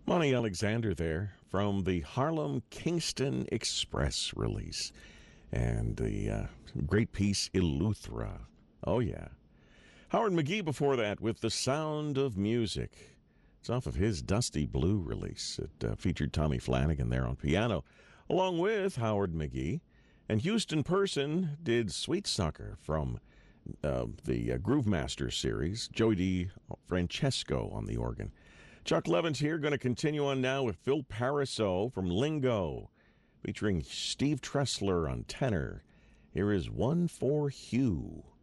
Monty Alexander there from the Harlem Kingston Express release and the great piece Eleuthera. Oh, yeah. Howard McGee before that with The Sound of Music. It's off of his Dusty Blue release. It featured Tommy Flanagan there on piano, along with Howard McGee. And Houston Person did Sweet Sucker from the Groove Master series. Joey D. Francesco on the organ. Chuck Levin's here, going to continue on now with Phil Pariseau from Lingo, featuring Steve Tressler on tenor. Here is One for Hugh.